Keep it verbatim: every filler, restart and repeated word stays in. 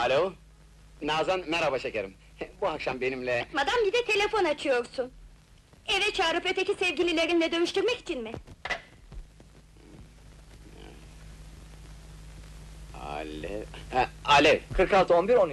Alo? Nazan, merhaba şekerim. Bu akşam benimle... Madam, bir de telefon açıyorsun. Eve çağırıp öteki sevgililerinle dövüştürmek için mi? Alev... Ha, Alev! kırk altı on bir on